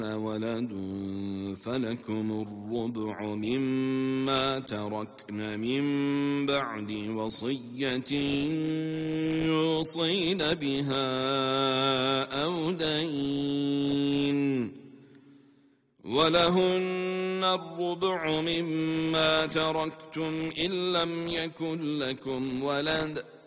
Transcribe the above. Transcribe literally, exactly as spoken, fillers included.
ولد فلكم الربع مما تركن من بعد وصية يوصين بها أو دين ولهن الربع مما تركتم إن لم يكن لكم ولد